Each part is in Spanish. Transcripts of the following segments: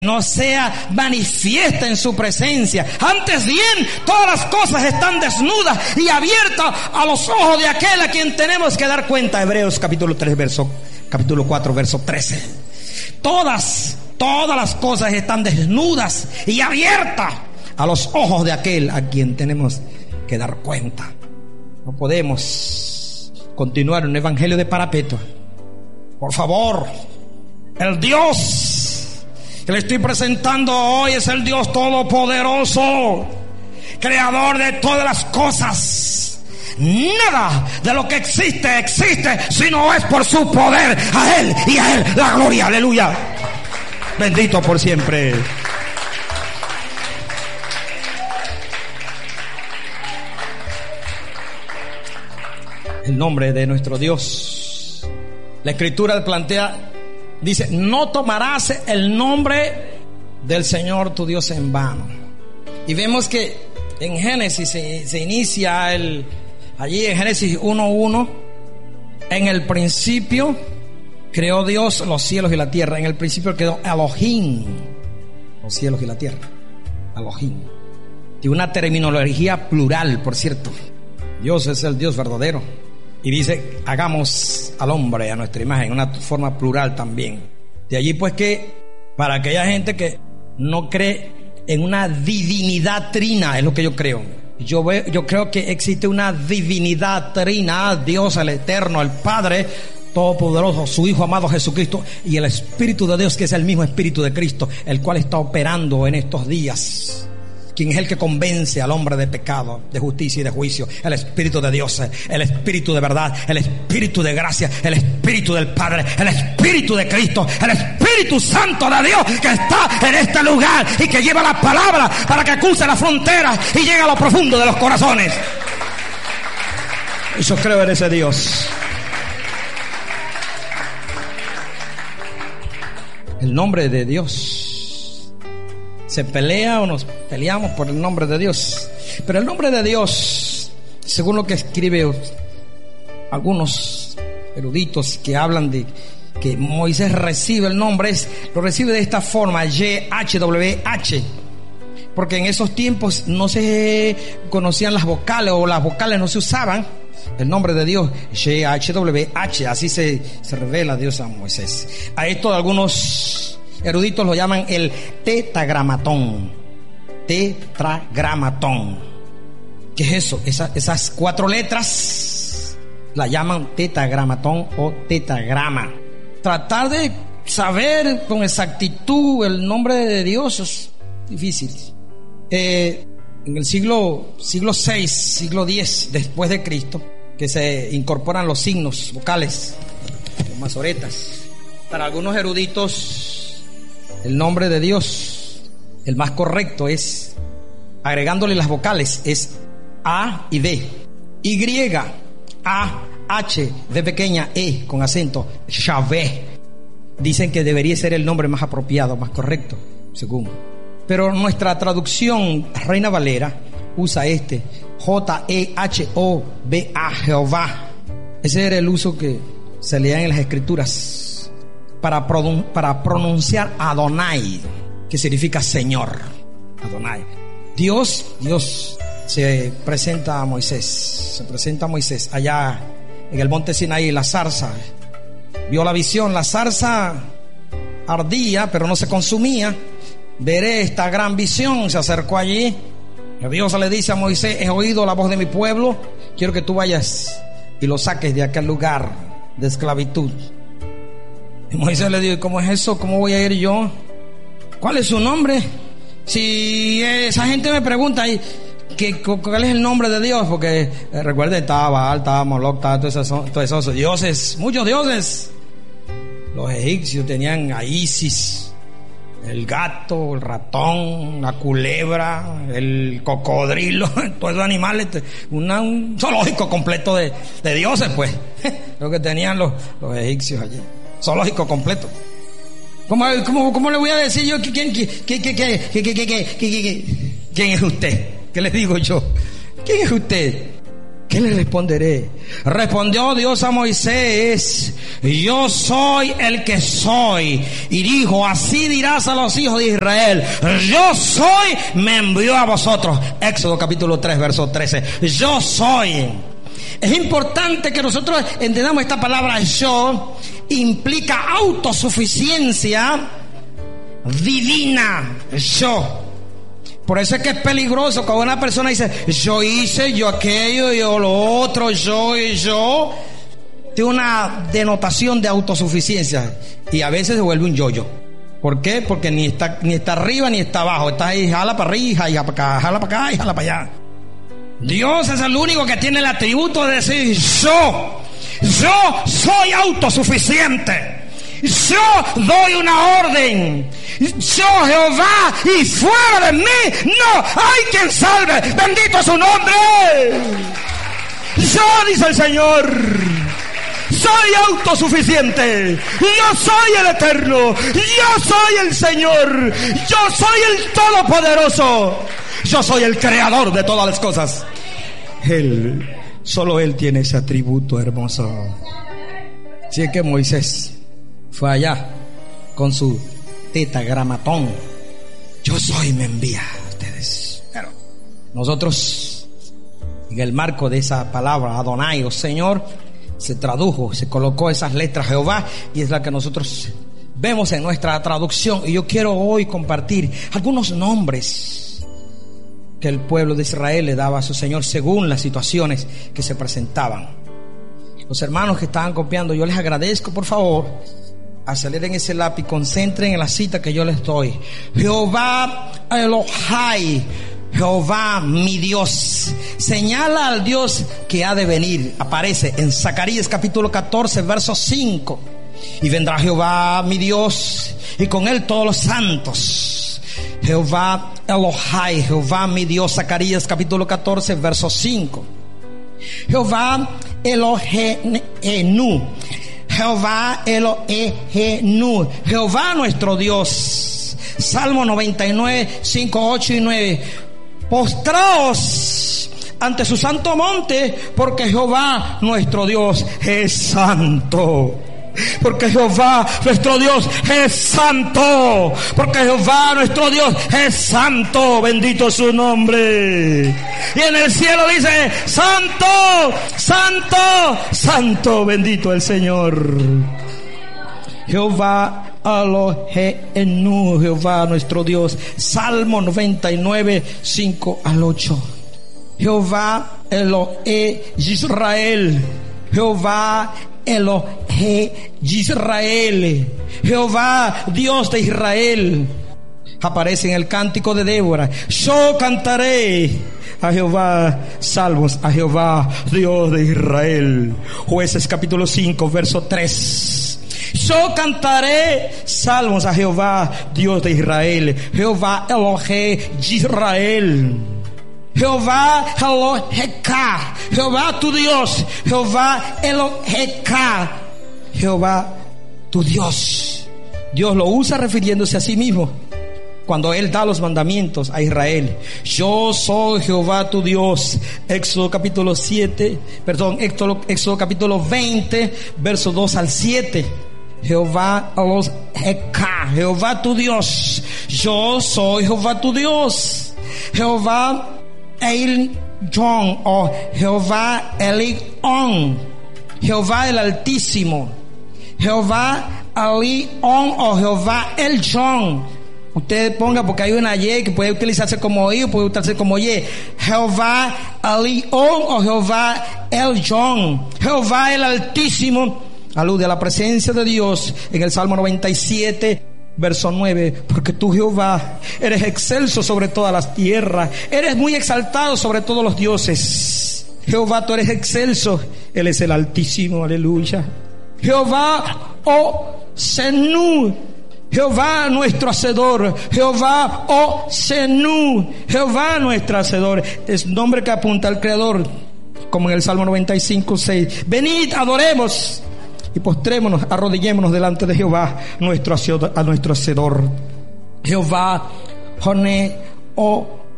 no sea manifiesta en su presencia. Antes bien, todas las cosas están desnudas y abiertas a los ojos de aquel a quien tenemos que dar cuenta. Hebreos capítulo 4, verso 13. Todas las cosas están desnudas y abiertas a los ojos de aquel a quien tenemos que dar cuenta. No podemos continuar un evangelio de parapeto. Por favor, el Dios que le estoy presentando hoy es el Dios todopoderoso, creador de todas las cosas. Nada de lo que existe si no es por su poder. A Él y a Él la gloria, aleluya. Bendito por siempre. El nombre de nuestro Dios. La Escritura plantea, dice: no tomarás el nombre del Señor tu Dios en vano. Y vemos que en Génesis se inicia allí en Génesis 1:1. En el principio creó Dios los cielos y la tierra. En el principio quedó Elohim, los cielos y la tierra. Elohim. Y una terminología plural, por cierto. Dios es el Dios verdadero. Y dice: hagamos al hombre a nuestra imagen, una forma plural también. De allí pues que para aquella gente que no cree en una divinidad trina, es lo que yo creo. Yo creo que existe una divinidad trina: Dios el Eterno, el Padre Todopoderoso, su Hijo amado Jesucristo y el Espíritu de Dios, que es el mismo Espíritu de Cristo, el cual está operando en estos días. Quien es el que convence al hombre de pecado, de justicia y de juicio. El Espíritu de Dios, el Espíritu de verdad, el Espíritu de gracia, el Espíritu del Padre, el Espíritu de Cristo, el Espíritu Santo de Dios que está en este lugar y que lleva la palabra para que cruce las fronteras y llegue a lo profundo de los corazones. Yo creo en ese Dios. El nombre de Dios. Se pelea o nos peleamos por el nombre de Dios. Pero el nombre de Dios, según lo que escribe algunos eruditos que hablan de que Moisés recibe el nombre, lo recibe de esta forma: YHWH. Porque en esos tiempos no se conocían las vocales, o las vocales no se usaban. El nombre de Dios, YHWH, así se revela Dios a Moisés. A esto algunos eruditos lo llaman el tetragramatón. Tetragramatón. ¿Qué es eso? Esas 4 letras la llaman tetragramatón o tetragrama. Tratar de saber con exactitud el nombre de Dios es difícil. En el siglo VI, siglo X después de Cristo, que se incorporan los signos vocales, los masoretas. Para algunos eruditos, el nombre de Dios, el más correcto es, agregándole las vocales, es A y D. Y, A, H, D pequeña, E con acento, Yahvé. Dicen que debería ser el nombre más apropiado, más correcto, según. Pero nuestra traducción Reina Valera usa J-E-H-O-V-A, Jehová. Ese era el uso que se leía en las Escrituras para pronunciar Adonai, que significa Señor. Adonai. Dios se presenta a Moisés allá en el monte Sinaí. La zarza, vio la visión, la zarza ardía pero no se consumía. Veré esta gran visión. Se acercó allí. Dios le dice a Moisés: he oído la voz de mi pueblo, quiero que tú vayas y lo saques de aquel lugar de esclavitud. Y Moisés le dijo: ¿cómo es eso? ¿Cómo voy a ir yo? ¿Cuál es su nombre? Si esa gente me pregunta, ¿cuál es el nombre de Dios? Porque recuerden, estaba Baal, estaba Moloch, estaba todos esos dioses, muchos dioses. Los egipcios tenían a Isis, el gato, el ratón, la culebra, el cocodrilo, todos esos animales, un zoológico completo de dioses, pues. Lo que tenían los egipcios allí. Zoológico completo. ¿Cómo le voy a decir yo quién es usted? ¿Qué les digo yo? ¿Quién es usted? ¿qué le responderé? Respondió Dios a Moisés: yo soy el que soy. Y dijo: así dirás a los hijos de Israel: yo soy, me envió a vosotros. Éxodo capítulo 3, verso 13. Yo soy. Es importante que nosotros entendamos esta palabra yo. Implica autosuficiencia divina. Yo. Por eso es que es peligroso cuando una persona dice: yo hice, yo aquello, yo lo otro, yo y yo. Tiene una denotación de autosuficiencia y a veces se vuelve un yo-yo. ¿Por qué? Porque ni está arriba ni está abajo. Está ahí, jala para arriba, jala para acá, jala para acá y jala para allá. Dios es el único que tiene el atributo de decir: yo soy autosuficiente. Yo doy una orden. Yo, Jehová, y fuera de mí no hay quien salve. Bendito es su nombre. Yo, dice el Señor, soy autosuficiente. Yo soy el eterno. Yo soy el Señor. Yo soy el todopoderoso. Yo soy el creador de todas las cosas. Solo Él tiene ese atributo hermoso. Así es que Moisés fue allá con su tetragramatón. Yo soy, me envía a ustedes. Pero nosotros, en el marco de esa palabra Adonai, o Señor, se tradujo, se colocó esas letras Jehová, y es la que nosotros vemos en nuestra traducción. Y yo quiero hoy compartir algunos nombres que el pueblo de Israel le daba a su Señor según las situaciones que se presentaban. Los hermanos que estaban copiando, yo les agradezco, por favor, aceleren ese lápiz, concentren en la cita que yo les doy. Jehová Elohai, Jehová mi Dios. Señala al Dios que ha de venir. Aparece en Zacarías capítulo 14, verso 5. Y vendrá Jehová mi Dios, y con él todos los santos. Jehová Elohai, Jehová mi Dios. Zacarías capítulo 14, verso 5. Jehová Elohenu, Jehová Elohenu, Jehová nuestro Dios. Salmo 99, 5, 8 y 9. Postraos ante su santo monte, porque Jehová nuestro Dios es santo. Porque Jehová nuestro Dios es santo. Porque Jehová nuestro Dios es santo. Bendito es su nombre. Y en el cielo dice: santo, santo, santo. Bendito el Señor. Jehová Elohenu, Jehová nuestro Dios. Salmo 99, 5 al 8. Jehová Elohe Israel, Jehová Elohe Israel, Jehová Dios de Israel. Aparece en el cántico de Débora: yo cantaré a Jehová salmos, a Jehová Dios de Israel. Jueces capítulo 5, verso 3. Yo cantaré salmos a Jehová Dios de Israel, Jehová Elohe Israel. Jehová Eloheka, Jehová tu Dios, Jehová Eloheka, Jehová tu Dios. Dios lo usa refiriéndose a sí mismo cuando Él da los mandamientos a Israel. Yo soy Jehová tu Dios. Éxodo capítulo 20, verso 2 al 7. Jehová Eloheka, Jehová tu Dios. Yo soy Jehová tu Dios. Jehová El-Jon, o Jehová Elión, Jehová el Altísimo. Jehová Elión, o Jehová El-Jon. Usted ponga, porque hay una Y que puede utilizarse como I o puede utilizarse como Y. Jehová Elión, o Jehová El-Jon, Jehová el Altísimo. Alude a la presencia de Dios en el Salmo 97, verso 9. Porque tú, Jehová, eres excelso sobre todas las tierras, eres muy exaltado sobre todos los dioses. Jehová, tú eres excelso, Él es el Altísimo, aleluya. Jehová, oh Senú, Jehová nuestro hacedor, Jehová, oh Senú, Jehová nuestro hacedor. Es nombre que apunta al Creador, como en el Salmo 95, 6. Venid, adoremos y postrémonos, arrodillémonos delante de Jehová nuestro hacedor. Jehová Jone, o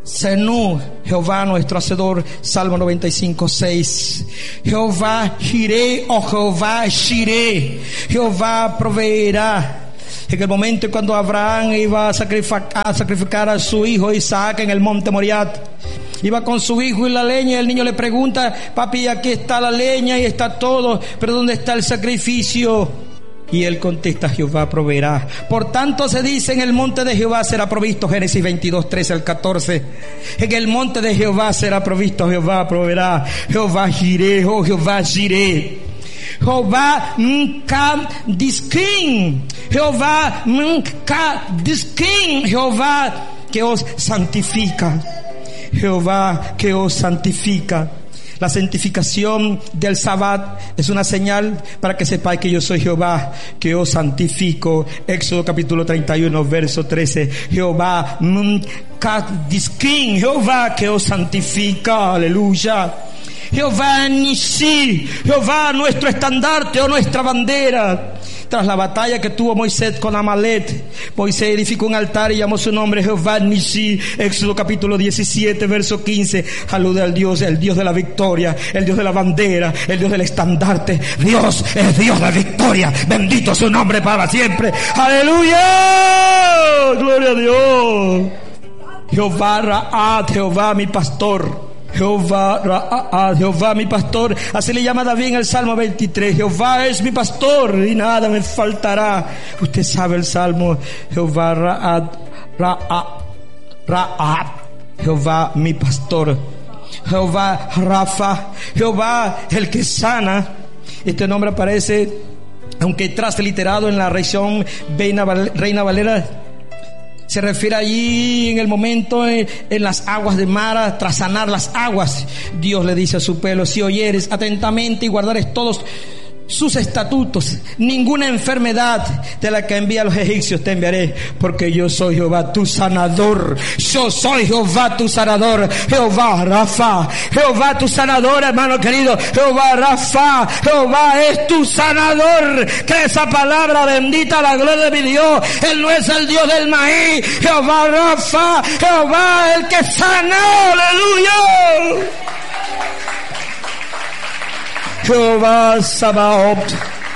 Senú, Jehová nuestro hacedor. Salmo 95:6. Jehová Jireh o Jehová Shireh, Jehová proveerá. En el momento cuando Abraham iba a sacrificar a su hijo Isaac en el monte Moriat, iba con su hijo y la leña, y el niño le pregunta: papi, aquí está la leña y está todo, pero ¿dónde está el sacrificio? Y él contesta: Jehová proveerá. Por tanto se dice: en el monte de Jehová será provisto. Génesis 22:13-14. En el monte de Jehová será provisto, Jehová proveerá. Jehová Jireh, oh Jehová Jireh. Jehová Mkadiskin, Jehová Mkadiskin, Jehová que os santifica, Jehová que os santifica. La santificación del Sabbat es una señal para que sepáis que yo soy Jehová, que os santifico. Éxodo capítulo 31, verso 13. Jehová Mkadiskin, Jehová que os santifica. Aleluya. Jehová Nisi, Jehová nuestro estandarte o nuestra bandera. Tras la batalla que tuvo Moisés con Amalek, Moisés edificó un altar y llamó su nombre Jehová Nisi. Éxodo capítulo 17, verso 15. Alude al Dios, el Dios de la victoria, el Dios de la bandera, el Dios del estandarte. Dios es Dios de victoria. Bendito su nombre para siempre. Aleluya, gloria a Dios. Jehová Ra'ad, Jehová mi pastor. Jehová Ra'ad, Jehová mi pastor. Así le llama David en el Salmo 23. Jehová es mi pastor y nada me faltará. Usted sabe el Salmo. Jehová Ra'ad, Ra'ad, Jehová mi pastor. Jehová Rafa, Jehová el que sana. Este nombre aparece, aunque transliterado en la versión Reina Valera, se refiere allí en el momento en las aguas de Mara, tras sanar las aguas. Dios le dice a su pueblo: si oyeres atentamente y guardares todos sus estatutos, ninguna enfermedad de la que envía a los egipcios te enviaré, porque yo soy Jehová tu sanador. Yo soy Jehová tu sanador. Jehová Rafa, Jehová tu sanador, hermano querido. Jehová Rafa, Jehová es tu sanador. Que esa palabra bendita, la gloria de mi Dios. Él no es el Dios del maíz. Jehová Rafa, Jehová el que sana. Aleluya. Jehová Sabaoth,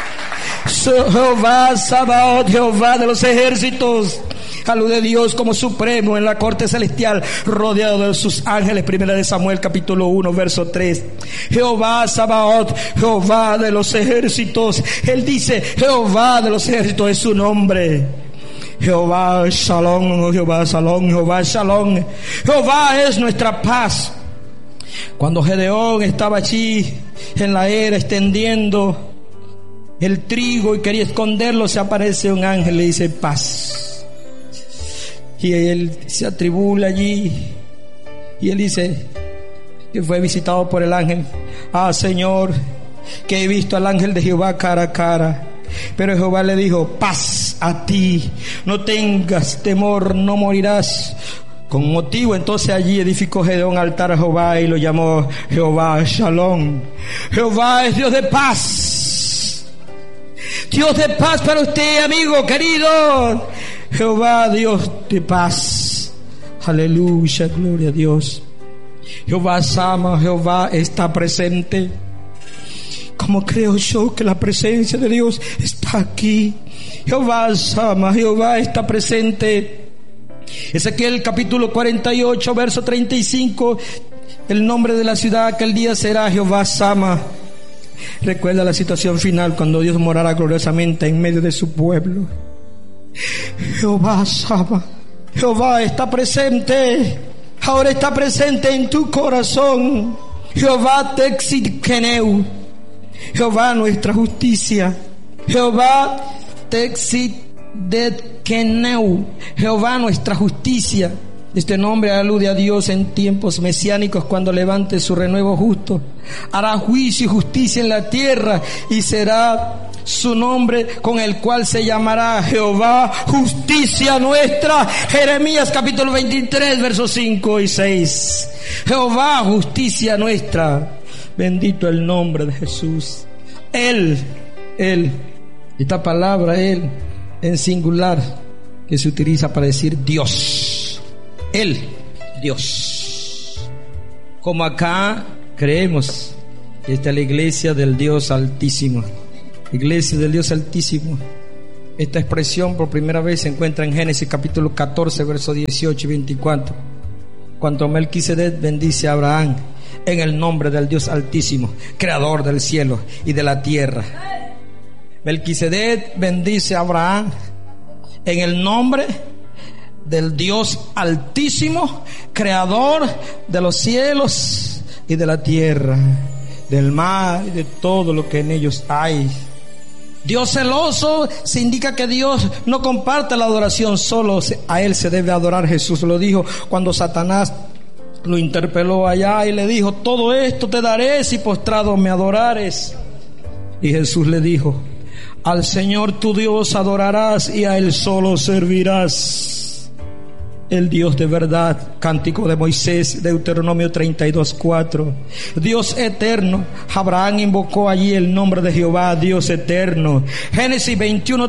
Jehová Sabaoth, Jehová de los ejércitos. Alude a Dios como supremo en la corte celestial, rodeado de sus ángeles. Primera de Samuel capítulo 1, verso 3. Jehová Sabaoth, Jehová de los ejércitos. Él dice: Jehová de los ejércitos es su nombre. Jehová Shalom, Jehová Shalom, Jehová Shalom. Jehová es nuestra paz. Cuando Gedeón estaba allí en la era extendiendo el trigo y quería esconderlo, se aparece un ángel y le dice: paz. Y él se atribula allí y él dice que fue visitado por el ángel: ah, Señor, que he visto al ángel de Jehová cara a cara. Pero Jehová le dijo: paz a ti, no tengas temor, no morirás. Con motivo, entonces allí edificó Gedeón altar a Jehová y lo llamó Jehová Shalom. Jehová es Dios de paz. Dios de paz para usted, amigo querido. Jehová, Dios de paz. Aleluya, gloria a Dios. Jehová Sama, Jehová está presente. Como creo yo que la presencia de Dios está aquí. Jehová Sama, Jehová está presente. Ezequiel capítulo 48, verso 35. El nombre de la ciudad aquel día será Jehová Sama. Recuerda la situación final cuando Dios morará gloriosamente en medio de su pueblo. Jehová Sama, Jehová está presente. Ahora está presente en tu corazón. Jehová Texidkeneu, Jehová nuestra justicia. Jehová Texidkeneu, Jehová nuestra justicia. Este nombre alude a Dios en tiempos mesiánicos, cuando levante su renuevo justo. Hará juicio y justicia en la tierra, y será su nombre con el cual se llamará Jehová justicia nuestra. Jeremías capítulo 23, versos 5 y 6. Jehová justicia nuestra. Bendito el nombre de Jesús. Él, esta palabra Él en singular que se utiliza para decir Dios. Él Dios. Como acá creemos, esta es la iglesia del Dios Altísimo. Iglesia del Dios Altísimo. Esta expresión por primera vez se encuentra en Génesis capítulo 14, versos 18 y 24. Cuando Melquisedec bendice a Abraham en el nombre del Dios Altísimo, creador del cielo y de la tierra. Melquisedec bendice a Abraham en el nombre del Dios Altísimo, creador de los cielos y de la tierra, del mar y de todo lo que en ellos hay. Dios celoso se indica que Dios no comparte la adoración, solo a Él se debe adorar. Jesús lo dijo cuando Satanás lo interpeló allá y le dijo: todo esto te daré si postrado me adorares. Y Jesús le dijo: al Señor tu Dios adorarás y a Él solo servirás. El Dios de verdad, Cántico de Moisés, Deuteronomio 32:4. Dios eterno, Abraham invocó allí el nombre de Jehová, Dios eterno. Génesis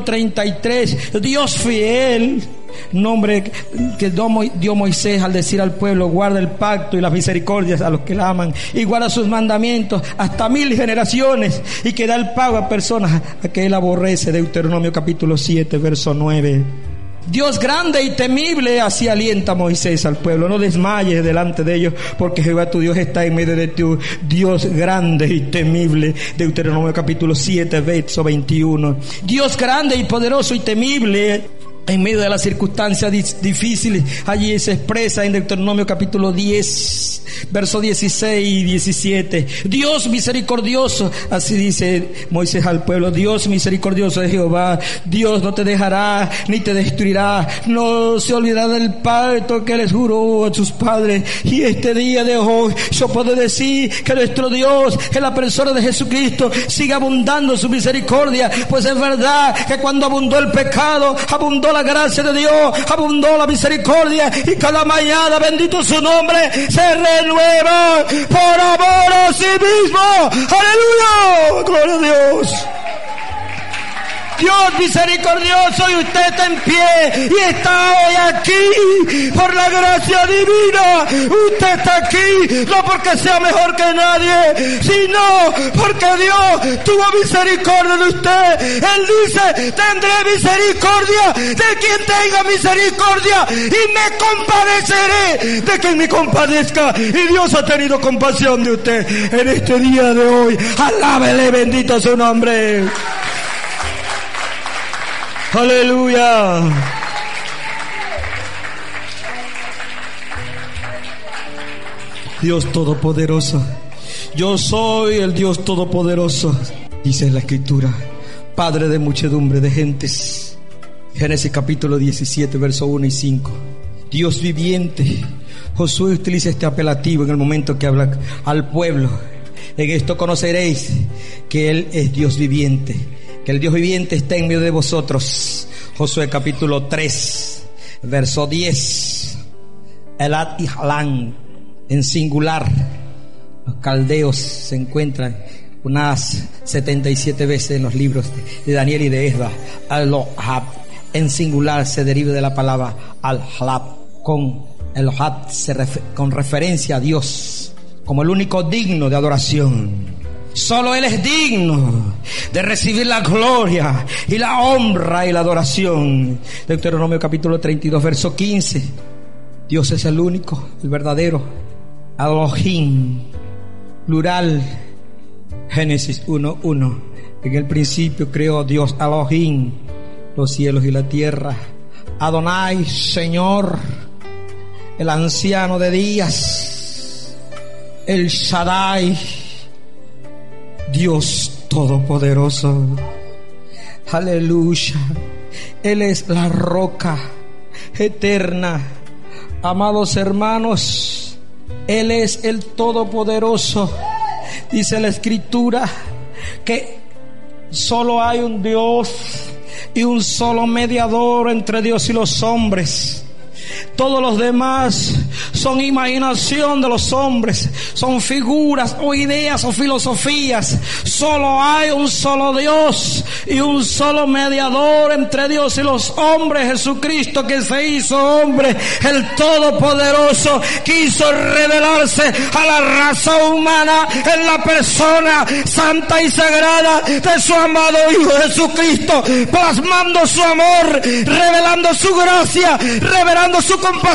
21:33, Dios fiel, nombre que dio Moisés al decir al pueblo: guarda el pacto y las misericordias a los que la aman y guarda sus mandamientos hasta 1000 generaciones, y que da el pago a personas a que Él aborrece. Deuteronomio capítulo 7, verso 9. Dios grande y temible, así alienta a Moisés al pueblo: no desmayes delante de ellos, porque Jehová tu Dios está en medio de ti, Dios grande y temible. Deuteronomio capítulo 7, verso 21. Dios grande y poderoso y temible en medio de las circunstancias difíciles, allí se expresa en Deuteronomio capítulo 10, versos 16 y 17. Dios misericordioso, así dice Moisés al pueblo: Dios misericordioso es Jehová, Dios no te dejará ni te destruirá, no se olvidará del pacto que les juró a sus padres. Y este día de hoy yo puedo decir que nuestro Dios, en la persona de Jesucristo, sigue abundando su misericordia, pues es verdad que cuando abundó el pecado, abundó la gracia de Dios, abundó la misericordia, y cada mañana, bendito su nombre, se renueva por amor a sí mismo. ¡Aleluya! ¡Gloria a Dios! Dios misericordioso, y usted está en pie y está hoy aquí por la gracia divina. Usted está aquí no porque sea mejor que nadie, sino porque Dios tuvo misericordia de usted. Él dice: tendré misericordia de quien tenga misericordia y me compadeceré de quien me compadezca. Y Dios ha tenido compasión de usted en este día de hoy. Alábele, bendito su nombre. Aleluya. Dios todopoderoso, yo soy el Dios todopoderoso, dice la Escritura, Padre de muchedumbre de gentes. Génesis capítulo 17, verso 1 y 5. Dios viviente. Josué utiliza este apelativo en el momento que habla al pueblo: en esto conoceréis que Él es Dios viviente, que el Dios viviente está en medio de vosotros. Josué capítulo 3, verso 10. Elad y Jalán, en singular. Los caldeos se encuentran unas 77 veces en los libros de Daniel y de Esdras. Elohab, en singular, se deriva de la palabra al-Halab, con Elohab con referencia a Dios como el único digno de adoración. Solo Él es digno de recibir la gloria y la honra y la adoración. Deuteronomio capítulo 32, verso 15. Dios es el único, el verdadero. Elohim, plural. Génesis 1:1. En el principio creó Dios Elohim los cielos y la tierra. Adonai, Señor, el anciano de días, el Shaddai, Dios todopoderoso. Aleluya. Él es la roca eterna. Amados hermanos, Él es el todopoderoso. Dice la Escritura que solo hay un Dios y un solo mediador entre Dios y los hombres. Todos los demás son imaginación de los hombres, son figuras o ideas o filosofías. Solo hay un solo Dios y un solo mediador entre Dios y los hombres, Jesucristo, que se hizo hombre, el Todopoderoso. Quiso revelarse a la raza humana en la persona santa y sagrada de su amado Hijo Jesucristo, plasmando su amor, revelando su gracia, revelando su compasión